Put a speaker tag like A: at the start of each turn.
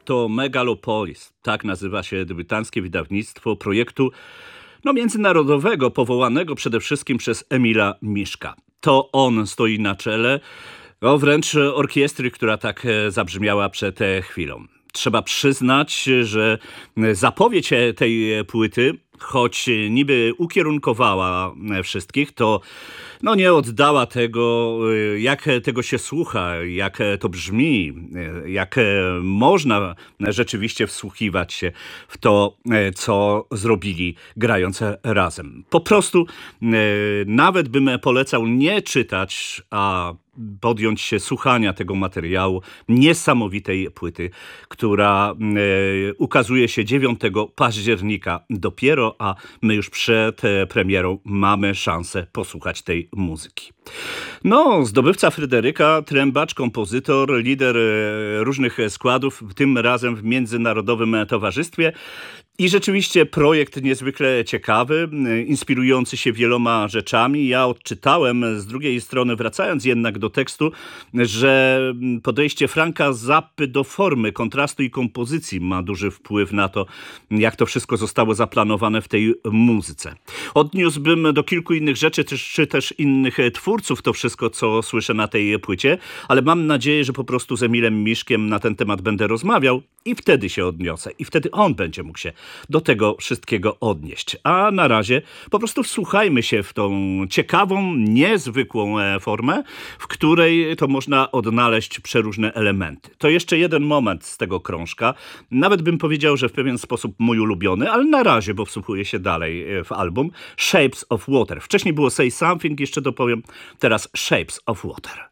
A: to Megalopolis. Tak nazywa się debiutanckie wydawnictwo projektu międzynarodowego, powołanego przede wszystkim przez Emila Miszka. To on stoi na czele, wręcz orkiestry, która tak zabrzmiała przed chwilą. Trzeba przyznać, że zapowiedź tej płyty, choć niby ukierunkowała wszystkich, to nie oddała tego, jak tego się słucha, jak to brzmi, jak można rzeczywiście wsłuchiwać się w to, co zrobili grając razem. Po prostu nawet bym polecał nie czytać, a podjąć się słuchania tego materiału, niesamowitej płyty, która ukazuje się 9 października dopiero, a my już przed premierą mamy szansę posłuchać tej muzyki. Zdobywca Fryderyka, trębacz, kompozytor, lider różnych składów, tym razem w Międzynarodowym Towarzystwie. I rzeczywiście projekt niezwykle ciekawy, inspirujący się wieloma rzeczami. Ja odczytałem z drugiej strony, wracając jednak do tekstu, że podejście Franka Zappy do formy, kontrastu i kompozycji ma duży wpływ na to, jak to wszystko zostało zaplanowane w tej muzyce. Odniósłbym do kilku innych rzeczy, czy też innych twórców to wszystko, co słyszę na tej płycie, ale mam nadzieję, że po prostu z Emilem Miszkiem na ten temat będę rozmawiał i wtedy się odniosę. I wtedy on będzie mógł się do tego wszystkiego odnieść. A na razie po prostu wsłuchajmy się w tą ciekawą, niezwykłą formę, w której to można odnaleźć przeróżne elementy. To jeszcze jeden moment z tego krążka. Nawet bym powiedział, że w pewien sposób mój ulubiony, ale na razie, bo wsłuchuję się dalej w album Shapes of Water. Wcześniej było Say Something, jeszcze dopowiem. Teraz Shapes of Water.